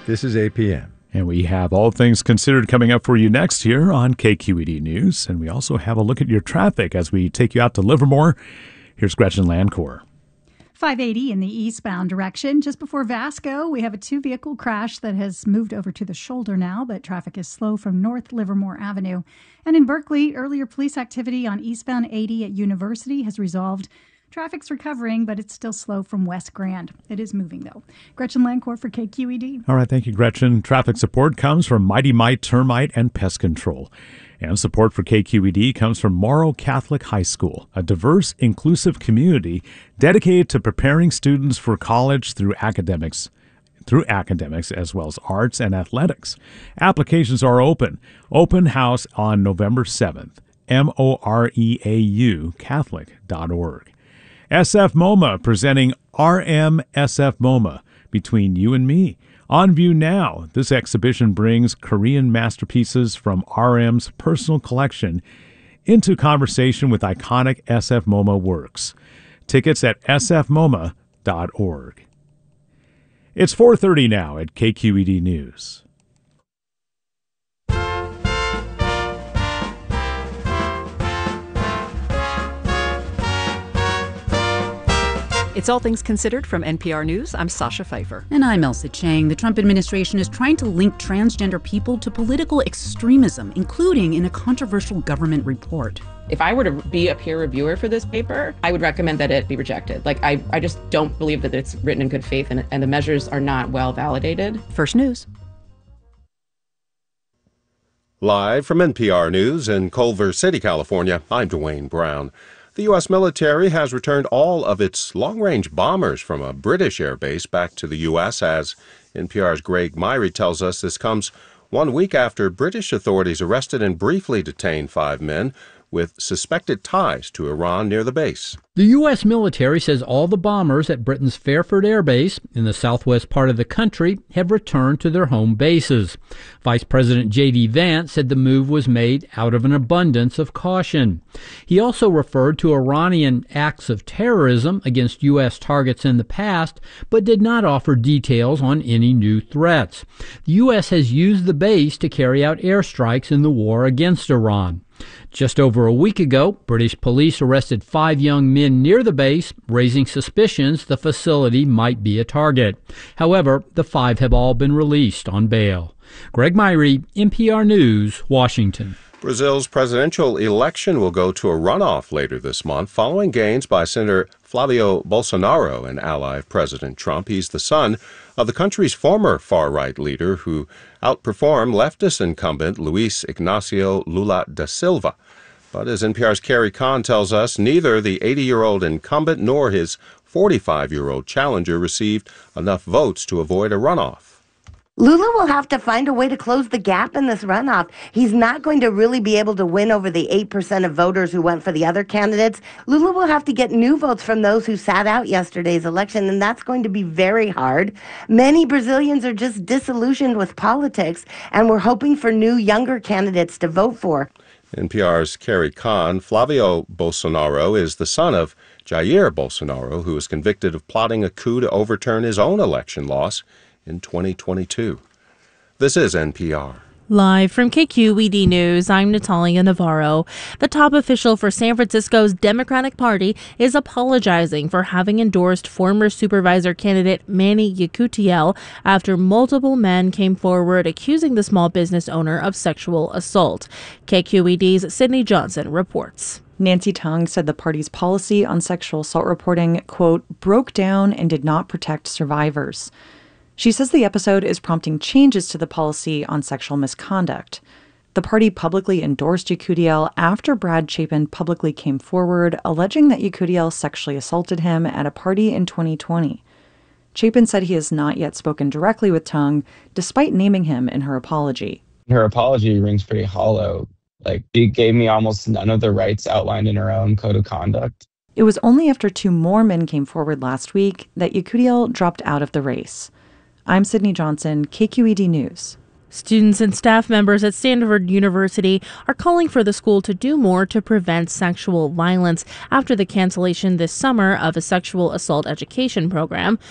This is APM. And we have All Things Considered coming up for you next here on KQED News. And we also have a look at your traffic as we take you out to Livermore. Here's Gretchen Landcore. 580 in the eastbound direction. Just before Vasco, we have a two-vehicle crash that has moved over to the shoulder now, but traffic is slow from North Livermore Avenue. And in Berkeley, earlier police activity on eastbound 80 at University has resolved. Traffic's recovering, but it's still slow from West Grand. It is moving, though. Gretchen Landcore for KQED. All right, thank you, Gretchen. Traffic support comes from Mighty Mite Termite and Pest Control. And support for KQED comes from Morrow Catholic High School, a diverse, inclusive community dedicated to preparing students for college through academics as well as arts and athletics. Applications are open. Open house on November 7th. MOREAU Catholic.org. SF MoMA presenting RMSF MoMA, Between You and Me. On view now, this exhibition brings Korean masterpieces from RM's personal collection into conversation with iconic SF MoMA works. Tickets at sfmoma.org. It's 4:30 now at KQED News. It's All Things Considered from NPR News. I'm Sasha Pfeiffer. And I'm Elsa Chang. The Trump administration is trying to link transgender people to political extremism, including in a controversial government report. If I were to be a peer reviewer for this paper, I would recommend that it be rejected. I just don't believe that it's written in good faith and the measures are not well validated. First News. Live from NPR News in Culver City, California, I'm Dwayne Brown. The U.S. military has returned all of its long-range bombers from a British air base back to the U.S. as NPR's Greg Myrie tells us this comes 1 week after British authorities arrested and briefly detained 5 men with suspected ties to Iran near the base. The U.S. military says all the bombers at Britain's Fairford Air Base in the southwest part of the country have returned to their home bases. Vice President J.D. Vance said the move was made out of an abundance of caution. He also referred to Iranian acts of terrorism against U.S. targets in the past, but did not offer details on any new threats. The U.S. has used the base to carry out airstrikes in the war against Iran. Just over a week ago, British police arrested 5 young men near the base, raising suspicions the facility might be a target. However, the 5 have all been released on bail. Greg Myrie, NPR News, Washington. Brazil's presidential election will go to a runoff later this month following gains by Senator Flavio Bolsonaro, an ally of President Trump. He's the son of the country's former far-right leader who outperformed leftist incumbent Luiz Ignacio Lula da Silva. But as NPR's Carrie Kahn tells us, neither the 80-year-old incumbent nor his 45-year-old challenger received enough votes to avoid a runoff. Lula will have to find a way to close the gap in this runoff. He's not going to really be able to win over the 8% of voters who went for the other candidates. Lula will have to get new votes from those who sat out yesterday's election, and that's going to be very hard. Many Brazilians are just disillusioned with politics, and we're hoping for new, younger candidates to vote for. NPR's Carrie Kahn. Flavio Bolsonaro is the son of Jair Bolsonaro, who was convicted of plotting a coup to overturn his own election loss in 2022. This is NPR. Live from KQED News, I'm Natalia Navarro. The top official for San Francisco's Democratic Party is apologizing for having endorsed former supervisor candidate Manny Yekutiel after multiple men came forward accusing the small business owner of sexual assault. KQED's Sydney Johnson reports. Nancy Tung said the party's policy on sexual assault reporting, quote, broke down and did not protect survivors. She says the episode is prompting changes to the policy on sexual misconduct. The party publicly endorsed Yekutiel after Brad Chapin publicly came forward, alleging that Yekutiel sexually assaulted him at a party in 2020. Chapin said he has not yet spoken directly with Tung, despite naming him in her apology. Her apology rings pretty hollow. She gave me almost none of the rights outlined in her own code of conduct. It was only after 2 more men came forward last week that Yekutiel dropped out of the race. I'm Sydney Johnson, KQED News. Students and staff members at Stanford University are calling for the school to do more to prevent sexual violence after the cancellation this summer of a sexual assault education program.